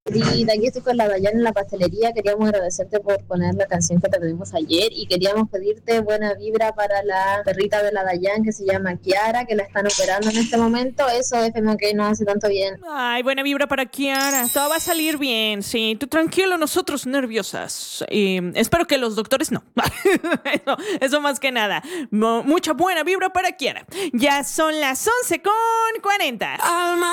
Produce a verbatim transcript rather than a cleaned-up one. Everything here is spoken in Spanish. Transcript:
Sí, de aquí estoy con la Dayana en la pastelería. Queríamos agradecerte por poner la canción que te pedimos ayer y queríamos pedirte buena vibra para la perrita de la Dayan que se llama Kiara, que la están operando en este momento. Eso F M K no hace tanto bien. Ay, buena vibra para Kiara. Todo va a salir bien, sí. Tú tranquilo, nosotros nerviosas. Y espero que los doctores no. eso, eso más que nada. Mo- mucha buena vibra para Kiara. Ya son las once con cuarenta. Alma.